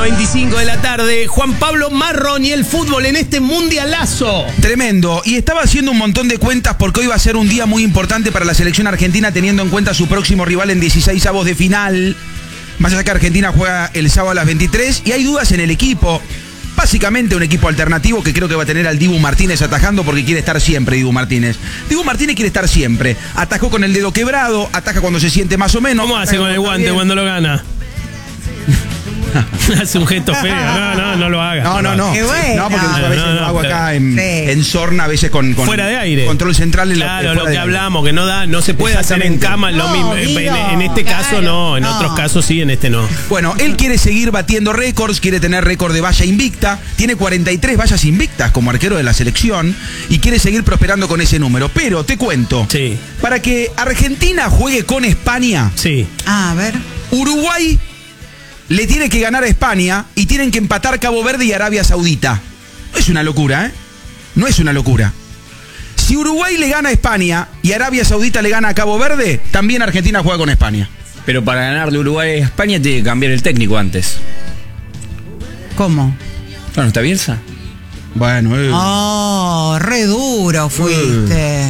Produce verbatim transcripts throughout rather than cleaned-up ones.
veinticinco de la tarde. Juan Pablo Marrón y el fútbol en este mundialazo. Tremendo. Y estaba haciendo un montón de cuentas porque hoy va a ser un día muy importante para la selección argentina, teniendo en cuenta su próximo rival en dieciséis avos de final. Más allá que Argentina juega el sábado a las veintitrés y hay dudas en el equipo. Básicamente un equipo alternativo que creo que va a tener al Dibu Martínez atajando porque quiere estar siempre Dibu Martínez. Dibu Martínez quiere estar siempre. Atajó con el dedo quebrado, ataja cuando se siente más o menos. ¿Cómo hace con el guante bien. cuando lo gana? Hace un gesto feo. No, no, no lo haga. No, no, no. Qué bueno. No, porque a veces No, no, lo hago pero- acá en, Sí. en Sorna, a veces con, con Fuera de aire. control central en la- Claro, fuera lo de que aire. hablamos, que no da, no se puede hacer en Exactamente. cama lo No, mismo. En, Guido, en este caso claro, no, en no. otros casos sí, en este no. Bueno, él quiere seguir batiendo récords, quiere tener récord de valla invicta, tiene cuarenta y tres vallas invictas como arquero de la selección y quiere seguir prosperando con ese número. Pero te cuento, Sí, para que Argentina juegue con España, sí. Ah, a ver. Uruguay le tiene que ganar a España y tienen que empatar Cabo Verde y Arabia Saudita. No es una locura, ¿eh? No es una locura. Si Uruguay le gana a España y Arabia Saudita le gana a Cabo Verde, también Argentina juega con España. Pero para ganarle Uruguay a España tiene que cambiar el técnico antes. ¿Cómo? ¿No está Bielsa? Bueno, eh. Oh, re duro fuiste.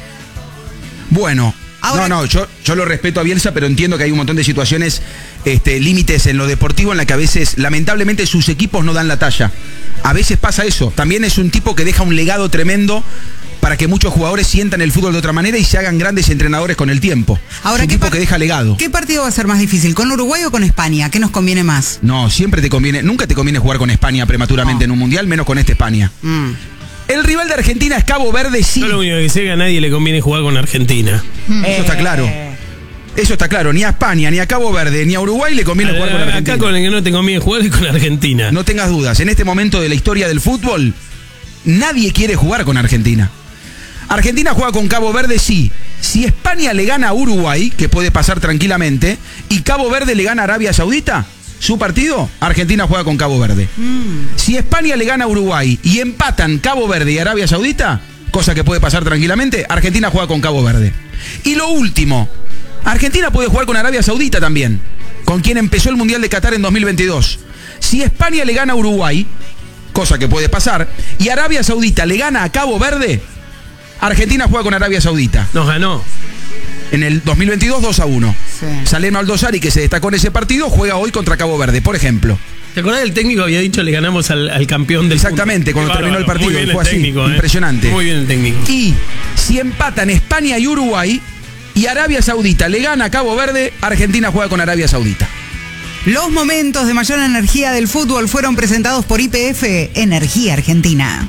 Bueno, Ahora- no, no, yo, yo lo respeto a Bielsa, pero entiendo que hay un montón de situaciones, este, límites en lo deportivo en la que a veces, lamentablemente, sus equipos no dan la talla. A veces pasa eso. También es un tipo que deja un legado tremendo para que muchos jugadores sientan el fútbol de otra manera y se hagan grandes entrenadores con el tiempo. Ahora, es un ¿qué tipo par- que deja legado. ¿Qué partido va a ser más difícil? ¿Con Uruguay o con España? ¿Qué nos conviene más? No, siempre te conviene, nunca te conviene jugar con España prematuramente No. en un mundial, menos con esta España. Mm. El rival de Argentina es Cabo Verde, sí. Yo lo único que sé es que a nadie le conviene jugar con Argentina. Eso está claro. Eh, Eso está claro. Ni a España, ni a Cabo Verde, ni a Uruguay le conviene jugar con Argentina. Acá con el que no te conviene jugar es con Argentina. No tengas dudas, en este momento de la historia del fútbol, nadie quiere jugar con Argentina. Argentina juega con Cabo Verde, sí. Si España le gana a Uruguay, que puede pasar tranquilamente, y Cabo Verde le gana a Arabia Saudita, su partido, Argentina juega con Cabo Verde. mm. Si España le gana a Uruguay y empatan Cabo Verde y Arabia Saudita, cosa que puede pasar tranquilamente, Argentina juega con Cabo Verde. Y lo último, Argentina puede jugar con Arabia Saudita también, con quien empezó el Mundial de Qatar en dos mil veintidós. Si España le gana a Uruguay, cosa que puede pasar, y Arabia Saudita le gana a Cabo Verde, Argentina juega con Arabia Saudita. Nos ganó. En el dos mil veintidós dos a uno. Sí. Salem Aldosari, que se destacó en ese partido, juega hoy contra Cabo Verde, por ejemplo. ¿Te acordás del técnico que había dicho le ganamos al, al campeón del Exactamente, mundo? cuando Qué terminó el bárbaro. partido, Muy bien fue el así, técnico, ¿eh? impresionante. Muy bien el técnico. Y si empatan España y Uruguay y Arabia Saudita le gana a Cabo Verde, Argentina juega con Arabia Saudita. Los momentos de mayor energía del fútbol fueron presentados por I P F Energía Argentina.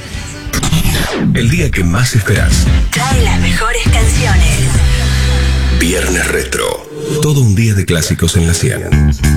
El día que más esperás. Trae las mejores canciones. Viernes Retro. Todo un día de clásicos en la cien.